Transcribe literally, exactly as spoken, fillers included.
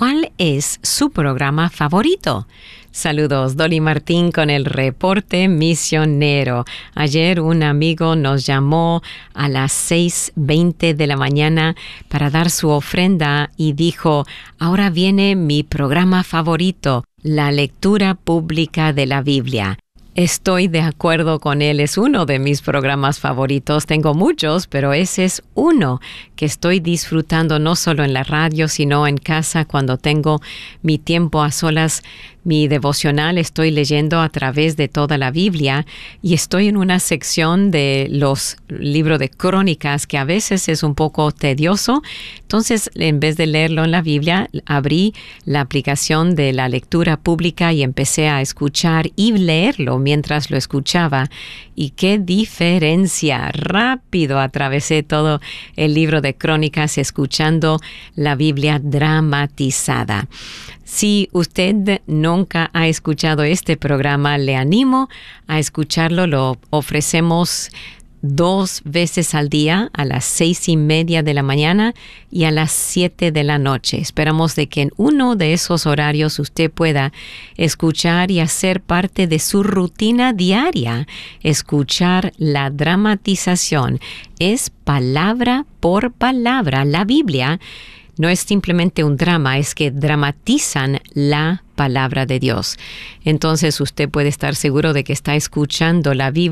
¿cuál es su programa favorito? Saludos, Dolly Martín con el reporte misionero. Ayer un amigo nos llamó a las seis veinte de la mañana para dar su ofrenda y dijo, ahora viene mi programa favorito, la lectura pública de la Biblia. Estoy de acuerdo con él, es uno de mis programas favoritos. Tengo muchos, pero ese es uno que estoy disfrutando no solo en la radio, sino en casa cuando tengo mi tiempo a solas. Mi devocional estoy leyendo a través de toda la Biblia y estoy en una sección de los libros de crónicas que a veces es un poco tedioso. Entonces, en vez de leerlo en la Biblia, abrí la aplicación de la lectura pública y empecé a escuchar y leerlo mientras lo escuchaba. Y qué diferencia. Rápido atravesé todo el libro de crónicas escuchando la Biblia dramatizada. Si usted nunca ha escuchado este programa, le animo a escucharlo. Lo ofrecemos dos veces al día, a las seis y media de la mañana y a las siete de la noche. Esperamos de que en uno de esos horarios usted pueda escuchar y hacer parte de su rutina diaria. Escuchar la dramatización es palabra por palabra. La Biblia no es simplemente un drama, es que dramatizan la palabra de Dios. Entonces usted puede estar seguro de que está escuchando la Biblia